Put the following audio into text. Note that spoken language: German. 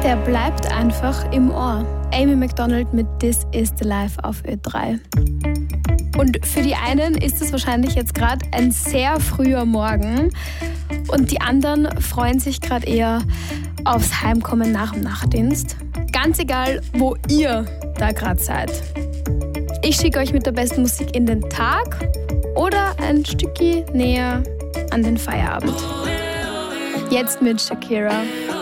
Der bleibt einfach im Ohr. Amy Macdonald mit This Is The Life auf Ö3. Und für die einen ist es wahrscheinlich jetzt gerade ein sehr früher Morgen und die anderen freuen sich gerade eher aufs Heimkommen nach dem Nachtdienst. Ganz egal, wo ihr da gerade seid. Ich schicke euch mit der besten Musik in den Tag oder ein Stückchen näher an den Feierabend. Jetzt mit Shakira.